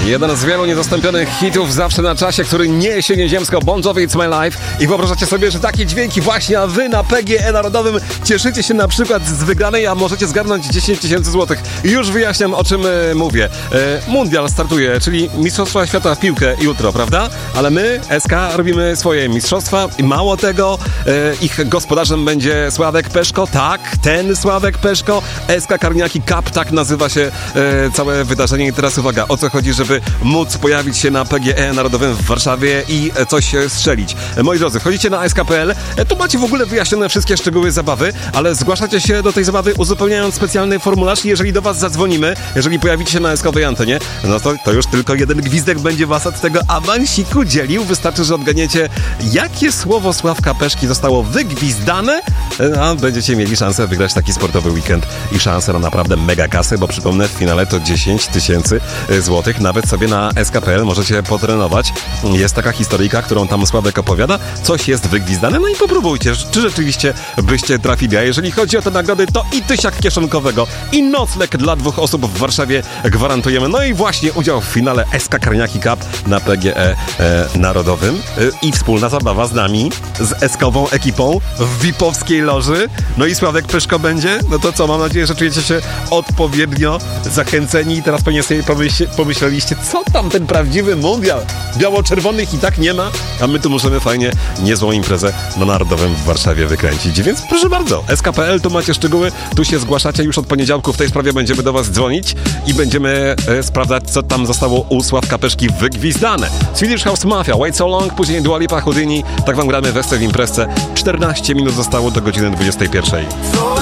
Jeden z wielu niezastąpionych hitów zawsze na czasie, który niesie nieziemsko Bon Jovi It's My Life. I wyobrażacie sobie, że takie dźwięki właśnie, a wy na PGE Narodowym cieszycie się na przykład z wygranej, a możecie zgarnąć 10 000 złotych. I już wyjaśniam, o czym mówię. Mundial startuje, czyli Mistrzostwa Świata w piłkę jutro, prawda? Ale my, SK, robimy swoje mistrzostwa i mało tego, ich gospodarzem będzie Sławek Peszko. Tak, ten Sławek Peszko. SK Karniaki Cup, tak nazywa się całe wydarzenie. I teraz uwaga, o co chodzi, żeby móc pojawić się na PGE Narodowym w Warszawie i coś strzelić. Moi drodzy, wchodzicie na sk.pl, tu macie w ogóle wyjaśnione wszystkie szczegóły zabawy, ale zgłaszacie się do tej zabawy uzupełniając specjalny formularz i jeżeli do was zadzwonimy, jeżeli pojawicie się na SK-owej antenie, no to już tylko jeden gwizdek będzie was od tego awansiku dzielił. Wystarczy, że odganiecie, jakie słowo Sławka Peszki zostało wygwizdane, a będziecie mieli szansę wygrać taki sportowy weekend i szansę na naprawdę mega kasę, bo przypomnę, w finale to 10 000 złotych. Nawet sobie na sk.pl możecie potrenować. Jest taka historyjka, którą tam Sławek opowiada. Coś jest wygwizdane, no i popróbujcie, czy rzeczywiście byście trafili. A jeżeli chodzi o te nagrody, to i tysiak kieszonkowego, i nocleg dla 2 osób w Warszawie gwarantujemy. No i właśnie udział w finale SK Karniaki Cup na PGE Narodowym i wspólna zabawa z nami, z SK-ową ekipą w VIP-owskiej loży. No i Sławek Pyszko będzie. No to co, mam nadzieję, że czujecie się odpowiednio zachęceni i teraz pewnie sobie pomyśleliście, co tam ten prawdziwy mundial? Biało-czerwonych i tak nie ma, a my tu możemy fajnie niezłą imprezę na Narodowym w Warszawie wykręcić. Więc proszę bardzo, sk.pl, tu macie szczegóły, tu się zgłaszacie, już od poniedziałku w tej sprawie będziemy do was dzwonić i będziemy sprawdzać, co tam zostało u Sławka Peszki wygwizdane. Swedish House Mafia, Wait So Long, później Dua Lipa, Houdini, tak wam gramy w imprezce. 14 minut zostało do godziny 21.